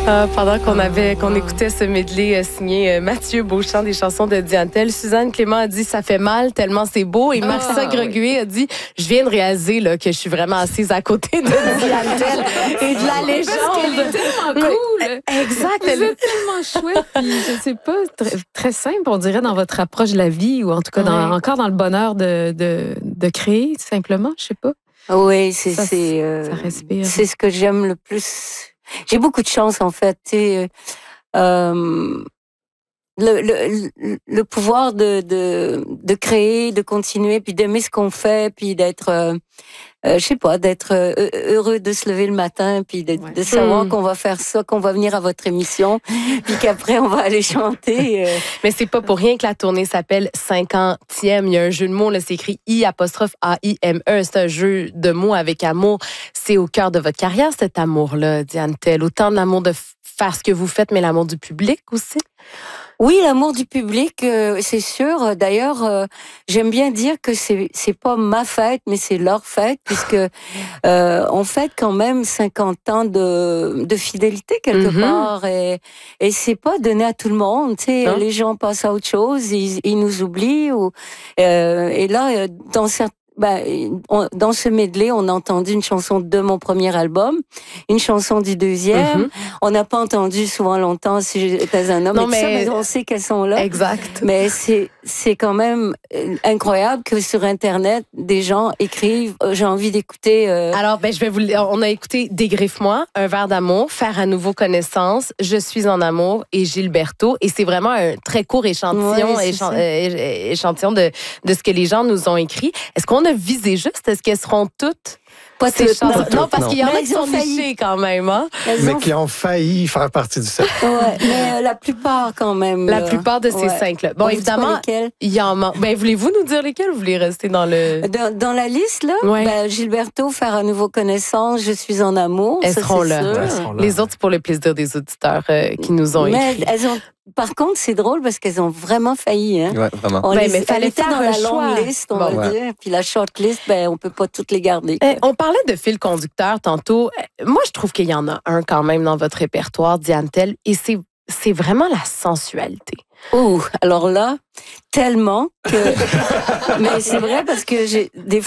Pendant qu'on écoutait ce medley signé Mathieu Beauchamp des chansons de Diane Tell, Suzanne Clément a dit « Ça fait mal tellement c'est beau » et Marcia Greguet a dit « Je viens de réaliser là, que je suis vraiment assise à côté de Diane Tell et de la légende. » Elle est tellement cool. Exact. Elle est tellement chouette. Puis, je sais pas, très simple, on dirait, dans votre approche de la vie ou en tout cas encore dans le bonheur de créer, simplement, je sais pas. Oui, ça respire. C'est ce que j'aime le plus. J'ai beaucoup de chance, en fait. Le pouvoir de créer, de continuer, puis d'aimer ce qu'on fait, puis d'être, je sais pas, d'être heureux de se lever le matin, puis de savoir qu'on va faire ça, qu'on va venir à votre émission, puis qu'après on va aller chanter. Mais c'est pas pour rien que la tournée s'appelle 50e. Il y a un jeu de mots, là, c'est écrit I''AIME. C'est un jeu de mots avec amour. C'est au cœur de votre carrière, cet amour-là, Diane Tell. Autant de l'amour de faire ce que vous faites, mais l'amour du public aussi. Oui, l'amour du public, c'est sûr. D'ailleurs, j'aime bien dire que c'est pas ma fête, mais c'est leur fête, puisque on fête quand même 50 ans de fidélité quelque part, et c'est pas donné à tout le monde. Tu sais, les gens passent à autre chose, ils nous oublient, et là, dans ce medley, on a entendu une chanson de mon premier album, une chanson du deuxième. On n'a pas entendu souvent longtemps Si j'étais un homme. Non, mais on sait qu'elles sont là. Exact. Mais c'est quand même incroyable que sur Internet, des gens écrivent j'ai envie d'écouter. Alors, on a écouté Dégriffe-moi, Un verre d'amour, Faire à nouveau connaissance, Je suis en amour et Gilberto. Et c'est vraiment un très court échantillon, échantillon de ce que les gens nous ont écrit. Est-ce qu'on a visé juste? Est-ce qu'elles seront toutes? Pas toutes. Non, parce qu'il y en a qui sont nichés quand même. Hein? Mais qui ont failli faire partie du set. Ouais, mais la plupart quand même. La plupart de ces cinq-là. Bon, évidemment, il y en manque. Voulez-vous nous dire lesquels ou vous voulez rester dans le... Dans la liste, là, Gilberto, Faire à nouveau connaissance, Je suis en amour. Elles seront là. Les autres, c'est pour le plaisir des auditeurs qui nous ont écrit. Par contre, c'est drôle parce qu'elles ont vraiment failli. Hein? Ouais, vraiment. Mais fallait faire dans la longue liste, on va dire. Puis la short list, on peut pas toutes les garder. On parlait de fil conducteur tantôt. Moi, je trouve qu'il y en a un quand même dans votre répertoire, Diane Tell, et c'est vraiment la sensualité. Alors là, tellement que... Mais c'est vrai parce que des